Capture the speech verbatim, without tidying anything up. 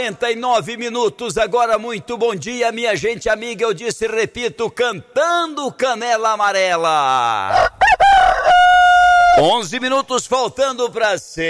quarenta e nove minutos, agora muito bom dia, minha gente amiga, eu disse, repito, cantando Canela Amarela. onze minutos faltando para ser.